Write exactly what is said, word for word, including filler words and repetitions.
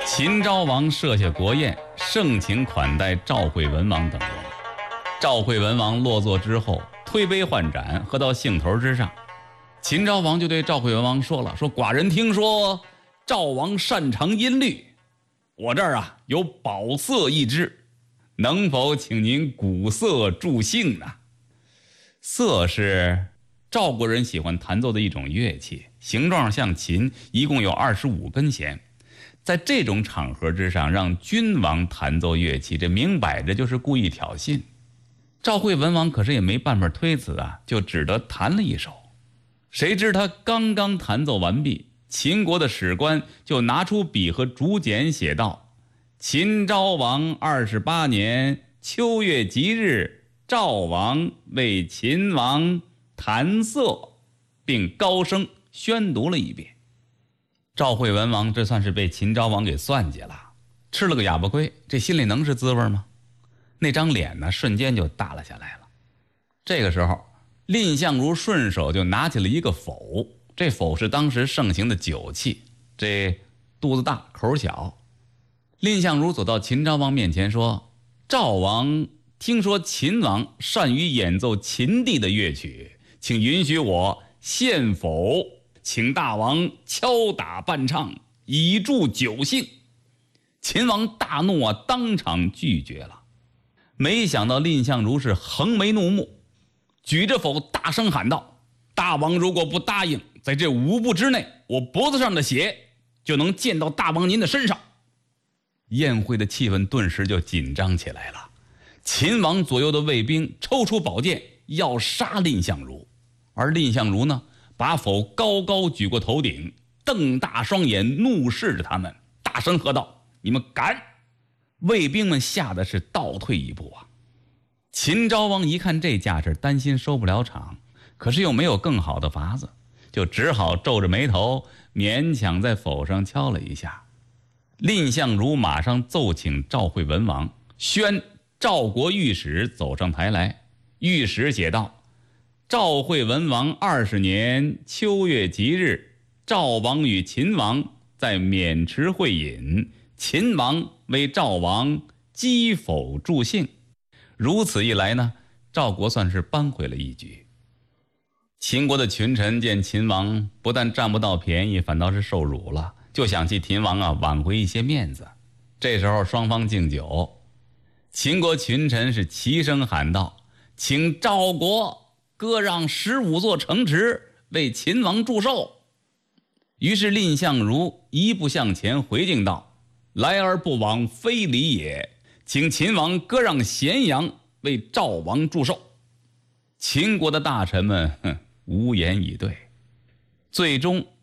秦昭王设下国宴，盛情款待赵惠文王等人。赵惠文王落座之后，推杯换盏，喝到兴头之上。秦昭王就对赵惠文王说了：“说寡人听说赵王擅长音律，我这儿啊有宝瑟一支，能否请您鼓瑟助兴呢？”瑟是赵国人喜欢弹奏的一种乐器，形状像琴，一共有二十五根弦。在这种场合之上，让君王弹奏乐器，这明摆着就是故意挑衅。赵惠文王可是也没办法推辞啊，就只得弹了一首。谁知他刚刚弹奏完毕，秦国的史官就拿出笔和竹简写道：“秦昭王二十八年秋月吉日，赵王为秦王弹瑟”，并高声宣读了一遍。赵惠文王这算是被秦昭王给算计了，吃了个哑巴亏，这心里能是滋味吗？那张脸呢，瞬间就大了下来了。这个时候，蔺相如顺手就拿起了一个否，这否是当时盛行的酒器，这肚子大口小。蔺相如走到秦昭王面前说：“赵王听说秦王善于演奏秦地的乐曲，请允许我献否，请大王敲打伴唱，以助酒兴。”秦王大怒啊，当场拒绝了。没想到蔺相如是横眉怒目，举着否大声喊道：“大王如果不答应，在这五步之内，我脖子上的血就能溅到大王您的身上。”宴会的气氛顿时就紧张起来了。秦王左右的卫兵抽出宝剑要杀蔺相如，而蔺相如呢，把否高高举过头顶，瞪大双眼怒视着他们，大声喝道：“你们敢！”卫兵们吓得是倒退一步啊。秦昭王一看这架势，担心收不了场，可是又没有更好的法子，就只好皱着眉头，勉强在否上敲了一下。蔺相如马上奏请赵惠文王，宣赵国御史走上台来。御史写道：“赵惠文王二十年秋月吉日，赵王与秦王在渑池会饮，秦王为赵王击否助兴。”如此一来呢，赵国算是扳回了一局。秦国的群臣见秦王不但占不到便宜，反倒是受辱了，就想替秦王啊挽回一些面子。这时候双方敬酒，秦国群臣是齐声喊道：“请赵国割让十五座城池，为秦王祝寿。”于是蔺相如一步向前回敬道：“来而不往非礼也，请秦王割让咸阳，为赵王祝寿。”秦国的大臣们哼无言以对。最终